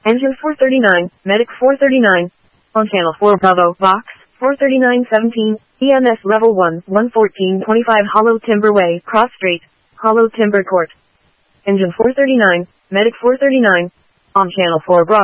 Engine 439, Medic 439. On Channel 4 Bravo, Box 43917, EMS Level 1, 11425 Hollow Timber Way, Cross Street, Hollow Timber Court. Engine 439, Medic 439. On Channel 4 Bravo.